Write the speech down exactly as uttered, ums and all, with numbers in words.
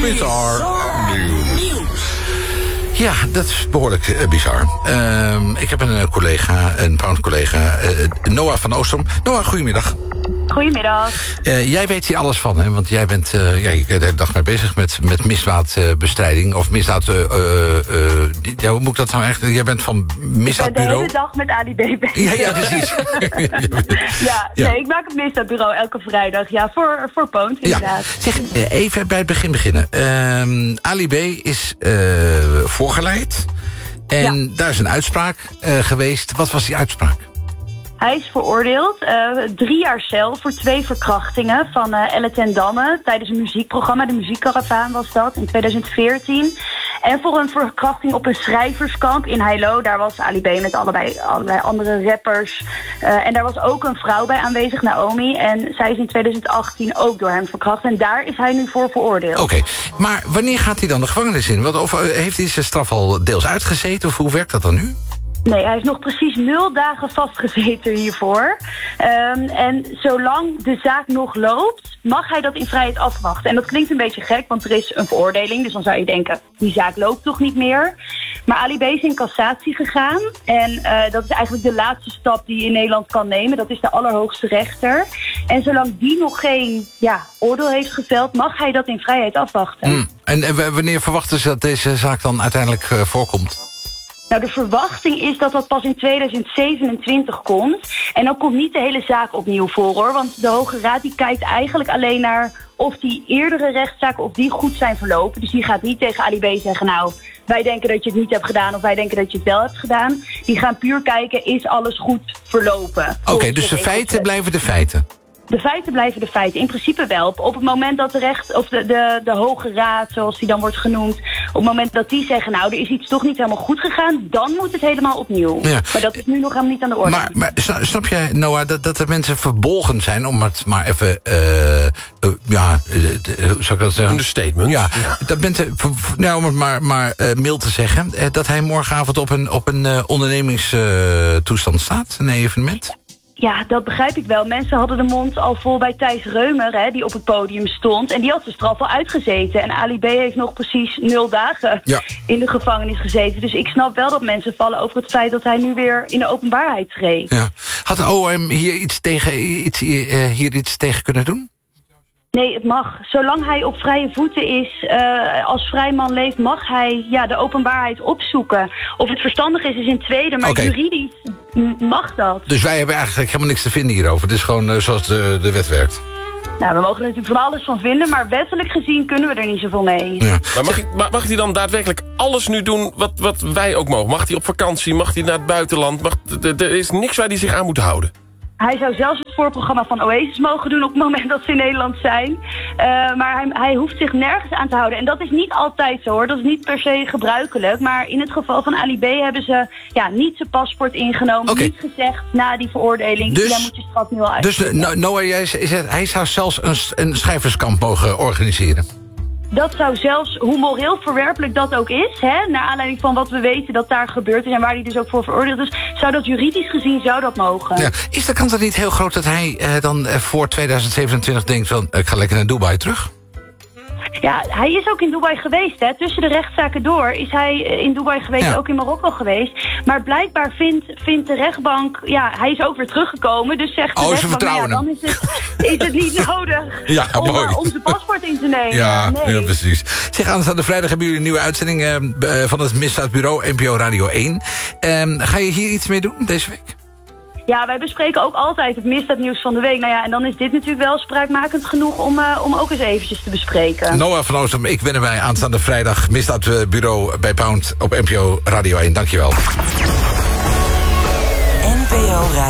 Bizar nieuws. Ja, dat is behoorlijk uh, bizar. Uh, ik heb een uh, collega, een Pound-collega, uh, Noah van Oostrom. Noah, goedemiddag. Goedemiddag. Uh, jij weet hier alles van, hè? Want jij bent uh, ja, je bent de hele dag mee bezig met, met misdaadbestrijding. Uh, of misdaad... Uh, uh, ja, hoe moet ik dat nou echt... Jij bent van misdaadbureau... De hele dag met Ali B bezig. Ja, ja, precies. ja, ja. Nee, ik maak het misdaadbureau elke vrijdag. Ja, voor, voor Pound, inderdaad. Ja. Zeg, uh, even bij het begin beginnen. Uh, Ali B is uh, voorgeleid. En ja. daar is een uitspraak uh, geweest. Wat was die uitspraak? Hij is veroordeeld, uh, drie jaar cel voor twee verkrachtingen van uh, Elle ten Damme tijdens een muziekprogramma, de Muziekkaravaan was dat, in tweeduizend veertien. En voor een verkrachting op een schrijverskamp in Heilo. Daar was Ali B met allebei, allerlei andere rappers. Uh, en daar was ook een vrouw bij aanwezig, Naomi. En zij is in tweeduizend achttien ook door hem verkracht. En daar is hij nu voor veroordeeld. Oké, okay. Maar wanneer gaat hij dan de gevangenis in? Want, of uh, heeft hij zijn straf al deels uitgezeten? Of hoe werkt dat dan nu? Nee, hij is nog precies nul dagen vastgezeten hiervoor. Um, en zolang de zaak nog loopt, mag hij dat in vrijheid afwachten. En dat klinkt een beetje gek, want er is een veroordeling. Dus dan zou je denken, die zaak loopt toch niet meer. Maar Ali B is in cassatie gegaan. En uh, dat is eigenlijk de laatste stap die je in Nederland kan nemen. Dat is de allerhoogste rechter. En zolang die nog geen ja, oordeel heeft geveld, mag hij dat in vrijheid afwachten. Mm. En, en wanneer verwachten ze dat deze zaak dan uiteindelijk uh, voorkomt? Nou, de verwachting is dat dat pas in tweeduizend zevenentwintig komt. En dan komt niet de hele zaak opnieuw voor, hoor. Want de Hoge Raad die kijkt eigenlijk alleen naar of die eerdere rechtszaken of die goed zijn verlopen. Dus die gaat niet tegen Ali B zeggen, nou, wij denken dat je het niet hebt gedaan of wij denken dat je het wel hebt gedaan. Die gaan puur kijken, is alles goed verlopen? Oké, okay, dus de feiten blijven de feiten. De feiten blijven de feiten, in principe wel. Op het moment dat de recht, of de, de, de Hoge Raad, zoals die dan wordt genoemd, op het moment dat die zeggen, nou, er is iets toch niet helemaal goed gegaan, dan moet het helemaal opnieuw. Ja. Maar dat is nu nog helemaal niet aan de orde. Maar, maar snap jij, Noah, dat, dat er mensen verbolgen zijn, om het maar even, uh, uh, ja, uh, hoe zou ik dat zeggen? Een statement. Ja, ja. Dat mensen, nou, om het maar, maar uh, mild te zeggen, uh, dat hij morgenavond op een, op een uh, ondernemingstoestand uh, staat, een evenement. Ja, dat begrijp ik wel. Mensen hadden de mond al vol bij Thijs Reumer, hè, die op het podium stond. En die had de straf al uitgezeten. En Ali B heeft nog precies nul dagen ja. in de gevangenis gezeten. Dus ik snap wel dat mensen vallen over het feit dat hij nu weer in de openbaarheid treedt. Ja. Had de O M hier iets tegen, iets, uh, hier iets tegen kunnen doen? Nee, het mag. Zolang hij op vrije voeten is, uh, als vrij man leeft, mag hij ja, de openbaarheid opzoeken. Of het verstandig is, is in tweede, maar okay. juridisch mag dat. Dus wij hebben eigenlijk helemaal niks te vinden hierover. Het is gewoon uh, zoals de, de wet werkt. Nou, we mogen er natuurlijk van alles van vinden, maar wettelijk gezien kunnen we er niet zoveel mee. Ja. Maar mag, hij, mag hij dan daadwerkelijk alles nu doen wat, wat wij ook mogen? Mag hij op vakantie? Mag hij naar het buitenland? Mag, er is niks waar hij zich aan moet houden. Hij zou zelfs het voorprogramma van Oasis mogen doen op het moment dat ze in Nederland zijn. Uh, maar hij, hij hoeft zich nergens aan te houden. En dat is niet altijd zo, hoor. Dat is niet per se gebruikelijk. Maar in het geval van Ali B hebben ze ja, niet zijn paspoort ingenomen. Okay. Niet gezegd na die veroordeling. Dus, jij moet je straf nu al uit. Dus no, Noah, jij zegt, hij zou zelfs een, een schrijverskamp mogen organiseren. Dat zou zelfs, hoe moreel verwerpelijk dat ook is, hè, naar aanleiding van wat we weten dat daar gebeurd is en waar hij dus ook voor veroordeeld is, zou dat juridisch gezien zou dat mogen. Ja. Is de kans dan niet heel groot dat hij uh, dan uh, voor tweeduizend zevenentwintig denkt van, ik ga lekker naar Dubai terug? Ja, hij is ook in Dubai geweest, hè. Tussen de rechtszaken door is hij in Dubai geweest, ja. ook in Marokko geweest. Maar blijkbaar vindt, vindt de rechtbank, ja, hij is ook weer teruggekomen, dus zegt de oh, rechtbank, ja, dan is het, is het niet nodig ja, om, mooi. om zijn paspoort in te nemen. Ja, nee. ja, precies. Zeg, aanstaande vrijdag hebben jullie een nieuwe uitzending uh, van het Misdaadbureau, N P O Radio één. Um, ga je hier iets mee doen deze week? Ja, wij bespreken ook altijd het misdaadnieuws van de week. Nou ja, en dan is dit natuurlijk wel spraakmakend genoeg om, uh, om ook eens eventjes te bespreken. Noah van Oostrom, ik ben erbij aanstaande vrijdag. Misdaadbureau bij Pound op N P O Radio één. Dankjewel. N P O Radio